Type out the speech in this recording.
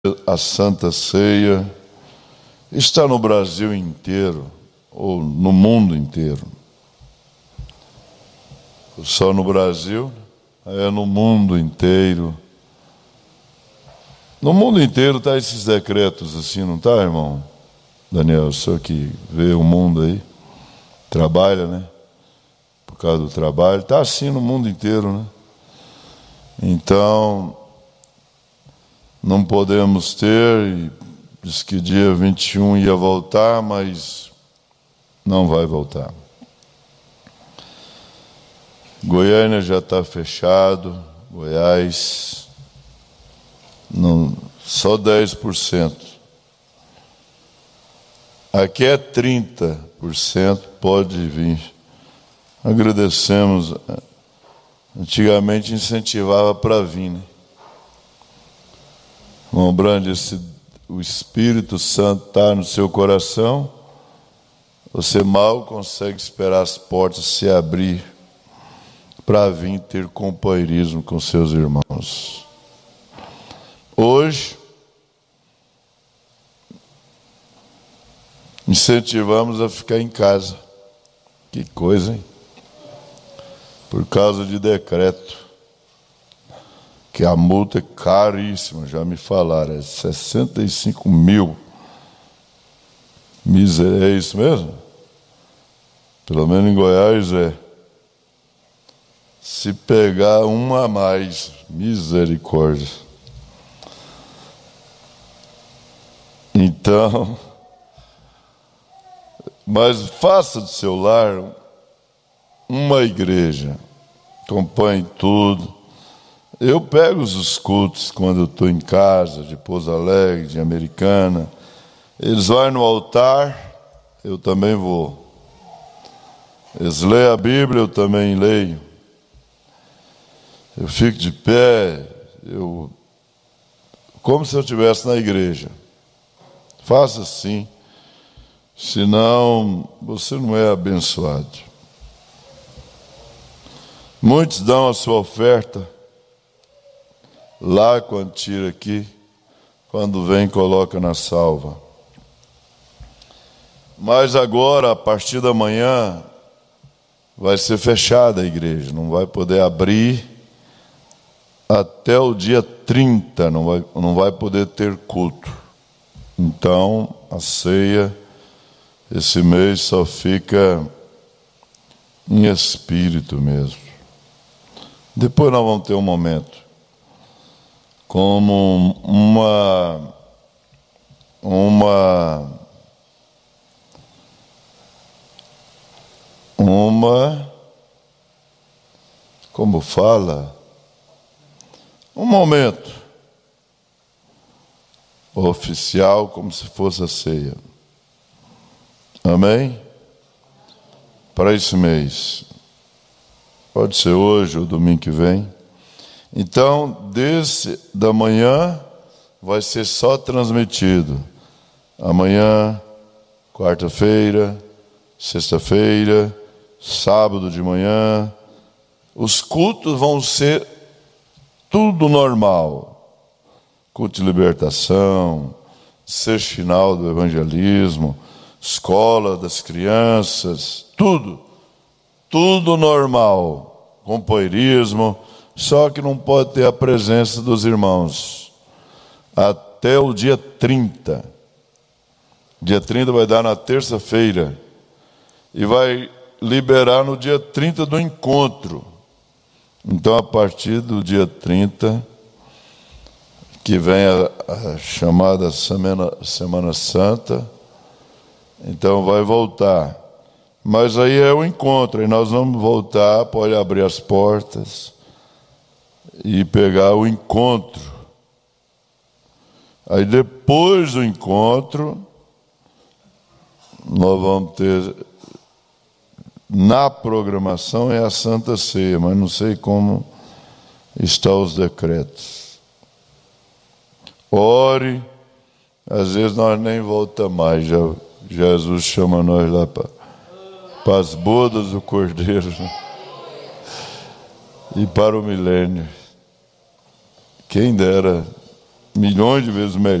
A Santa Ceia está no Brasil inteiro, ou no mundo inteiro. Só no Brasil, é no mundo inteiro. No mundo inteiro está esses decretos assim, não está, irmão? Daniel, o senhor que vê o mundo aí, trabalha, né? Por causa do trabalho, está assim no mundo inteiro, né? Então, não podemos ter, diz que dia 21 ia voltar, mas não vai voltar. Goiânia já está fechado, Goiás, não, só 10%. Aqui é 30%, pode vir. Agradecemos. Antigamente incentivava para vir, né? Irmão Brande, o Espírito Santo está no seu coração, você mal consegue esperar as portas se abrir para vir ter companheirismo com seus irmãos. Hoje, incentivamos a ficar em casa. Que coisa, hein? Por causa de decreto, que a multa é caríssima, já me falaram, é 65 mil. É isso mesmo? Pelo menos em Goiás é. Se pegar uma a mais, misericórdia. Então, mas faça do seu lar uma igreja, acompanhe tudo. Eu pego os cultos quando eu estou em casa, de Pouso Alegre, de Americana. Eles vão no altar, eu também vou. Eles leem a Bíblia, eu também leio. Eu fico de pé, como se eu estivesse na igreja. Faça assim, senão você não é abençoado. Muitos dão a sua oferta lá quando tira aqui, quando vem coloca na salva. Mas agora, a partir da manhã, vai ser fechada a igreja, não vai poder abrir até o dia 30, não vai poder ter culto. Então, a ceia, esse mês só fica em espírito mesmo. Depois nós vamos ter um momento como como fala, um momento oficial, como se fosse a ceia. Amém? Para esse mês. Pode ser hoje ou domingo que vem. Então, da manhã vai ser só transmitido. Amanhã, quarta-feira, sexta-feira, sábado de manhã. Os cultos vão ser tudo normal. Culto de libertação, sexto final do evangelismo, escola das crianças, tudo normal, companheirismo, só que não pode ter a presença dos irmãos até o dia 30. Dia 30 vai dar na terça-feira e vai liberar no dia 30 do encontro. Então, a partir do dia 30, que vem a chamada Semana Santa, então vai voltar. Mas aí é o encontro, e nós vamos voltar, pode abrir as portas e pegar o encontro. Aí depois do encontro, nós vamos ter, na programação é a Santa Ceia, mas não sei como estão os decretos. Ore, às vezes nós nem voltamos mais, Jesus chama nós lá para as bodas do Cordeiro, né? E para o milênio. Quem dera milhões de vezes melhor.